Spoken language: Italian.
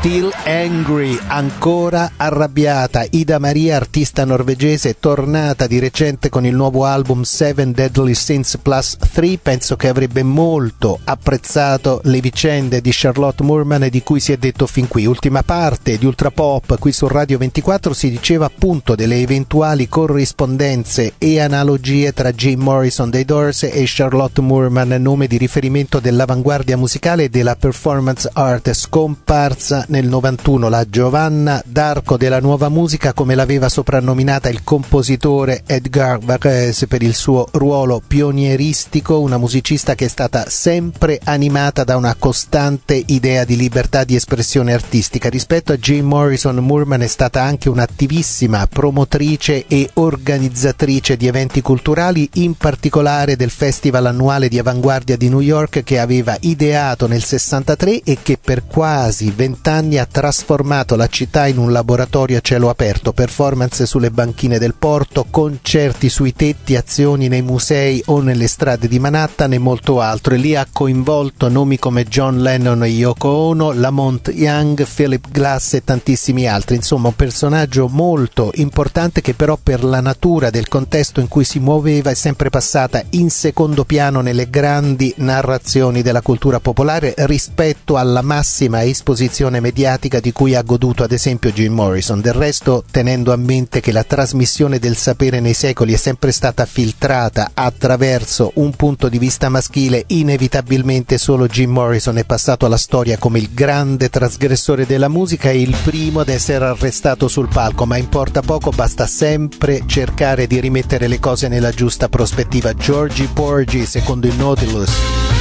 Still Angry, ancora arrabbiata. Ida Maria, artista norvegese, tornata di recente con il nuovo album Seven Deadly Sins Plus 3. Penso che avrebbe molto apprezzato le vicende di Charlotte Moorman e di cui si è detto fin qui. Ultima parte di Ultra Pop qui su Radio 24. Si diceva appunto delle eventuali corrispondenze e analogie tra Jim Morrison dei Doors e Charlotte Moorman, nome di riferimento dell'avanguardia musicale e della performance art, scomparsa nel 91, la Giovanna d'Arco della nuova musica, come l'aveva soprannominata il compositore Edgar Varese per il suo ruolo pionieristico, una musicista che è stata sempre animata da una costante idea di libertà di espressione artistica. Rispetto a Jim Morrison, Moorman è stata anche un'attivissima promotrice e organizzatrice di eventi culturali, in particolare del Festival annuale di avanguardia di New York, che aveva ideato nel 63 e che per quasi 20 anni ha trasformato la città in un laboratorio a cielo aperto, performance sulle banchine del porto, concerti sui tetti, azioni nei musei o nelle strade di Manhattan e molto altro. E lì ha coinvolto nomi come John Lennon e Yoko Ono, Lamont Young, Philip Glass e tantissimi altri. Insomma, un personaggio molto importante che però per la natura del contesto in cui si muoveva è sempre passata in secondo piano nelle grandi narrazioni della cultura popolare rispetto alla massima esposizione mediatica di cui ha goduto ad esempio Jim Morrison. Del resto, tenendo a mente che la trasmissione del sapere nei secoli è sempre stata filtrata attraverso un punto di vista maschile, inevitabilmente solo Jim Morrison è passato alla storia come il grande trasgressore della musica e il primo ad essere arrestato sul palco, ma importa poco, basta sempre cercare di rimettere le cose nella giusta prospettiva. Georgie Porgy, secondo il Nautilus.